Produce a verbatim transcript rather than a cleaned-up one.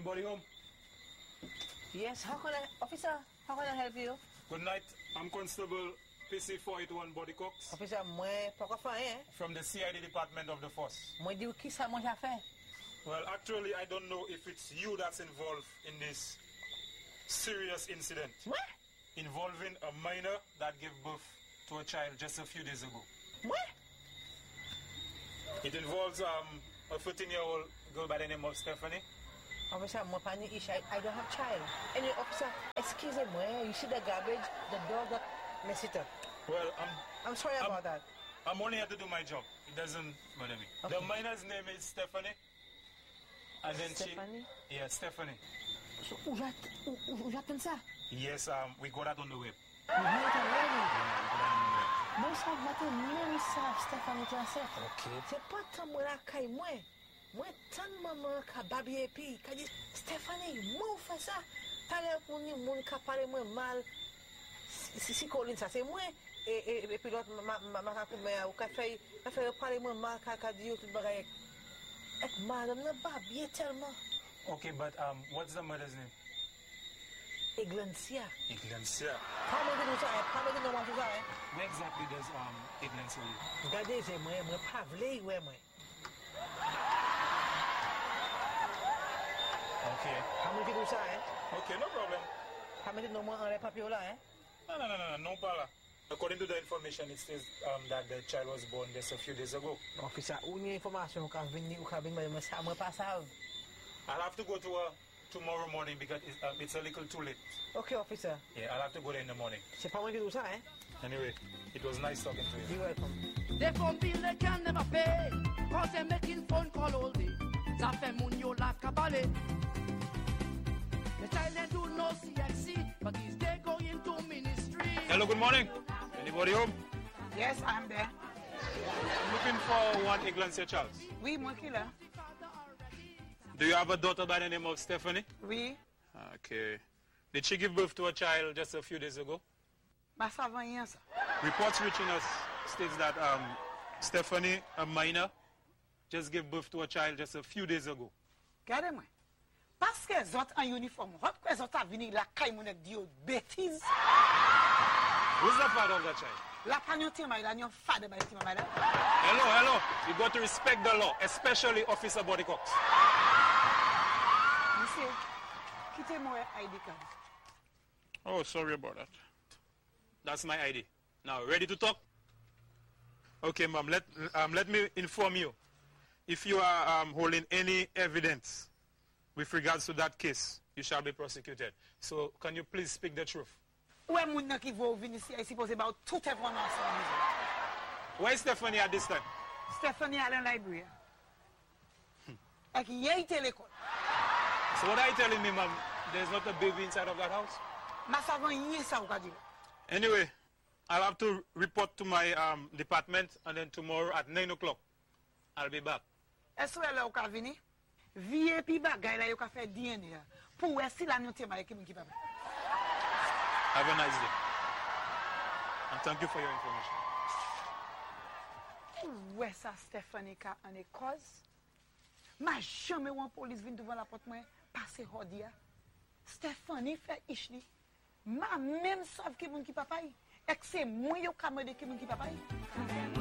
Anybody home? Yes, how can I, officer, how can I help you? Good night. I'm Constable P C four eighty-one Body Cox. Officer, moi, pourquoi faire, hein? From the C I D Department of the Force. Moi, dis qui ça moi j'ai fait? Well, actually, I don't know if it's you that's involved in this serious incident. What? Involving a minor that gave birth to a child just a few days ago. What? It involves um, a fourteen-year-old girl by the name of Stephanie. Officer, moi pas ni issue. I don't have child. Anyway, officer, excuse me, you see the garbage, the dog got messed it up. Well, I'm... I'm sorry I'm, about that. I'm only here to do my job. It doesn't bother me. Okay. The minor's name is Stephanie. And then Stephanie? she... Yeah, Stephanie. So, où j'attends ça? Yes, um, we got that on the web. You heard it already? Yeah, we got that on the web. Moi, ça matin, même ça, Stephanie Classette. Okay. C'est pas tant moi la caille, moi. Moi, tant maman ka babi et puis, ka dit, Stephanie, moi, fait ça. T'as l'air pour nous, moun ka parle moi mal. Si, si, Colin, ça, c'est moi. Et, et, et puis l'autre, ma, ma, ma, ma, ou ka fait, ka fait parler moi mal, ka, ka dit, tout bagaille. Et madame, n'a pas bien tellement. Okay, but um, what's the mother's name? Eglancia. Iglencia. Pas moi de nous ça, pas moi de nous voir ça, hein. Where exactly does um, Iglencia live? Regardez, c'est moi, moi, pas vle, ouais, moi. Okay. Pas moi de nous ça, hein. Okay, no problem. Pas moi de nous voir en les papiers là, hein. No, no, no, no, no, no problem. According to the information, it says um, that the child was born just a few days ago. Officer, où ni information ou ka vini ou ka vini, moi ça, moi pas ça. I'll have to go to her tomorrow morning because it's, uh, it's a little too late. Okay, officer. Yeah, I'll have to go there in the morning. C'est pas moi qui dis ça, hein. Anyway, it was nice talking to you. You're welcome. They phone bill they can never pay, cause they're making phone call all day. Ça fait moun yo la kabale. The child they do no C X C, but he's they going to ministry. Hello, good morning. Anybody home? Yes, I'm there. I'm looking for one Iglencia child. Oui, mon killer. Do you have a daughter by the name of Stephanie? Oui. Okay. Did she give birth to a child just a few days ago? Ma ça va rien ça. Reports reaching us states that um, Stephanie, a minor, just gave birth to a child just a few days ago. Regardez-moi. Parce que les autres en uniforme, votre que les autres venir la caille mon ek dio bêtise. Who's the father of that child? La pagnoté ma la nyon fade ba ti madame. Hello, hello. You got to respect the law, especially Officer Body Cox. Monsieur, quittez moi I D card. Oh, sorry about that. That's my I D. Now, ready to talk? Okay, ma'am, let, um, let me inform you. If you are um, holding any evidence with regards to that case, you shall be prosecuted. So, can you please speak the truth? Où est moun nan ki vou venir ici, ici supposé ba tout information. Where is Stephanie at this time? Stephanie à la library. Ek yé ite l'école. So what are you telling me, ma'am? There's not a baby inside of that house? Ma ça va yé ça ou ka di. Anyway, I'll have to report to my um, department, and then tomorrow at nine o'clock, I'll be back. Est-ce que là ou ka venir? V I P bagay la yo ka fait D N A. Pour est si la nyon te ma ki moun ki pa. Have a nice day. And thank you for your information. Où est ça Stephanie ka en cause? Ma jamais ou police vient devant la porte moi passer hodia. Stephanie fait ishli. Ma même savent que moun ki papa. Et c'est moi yo ka mode que moun ki papa.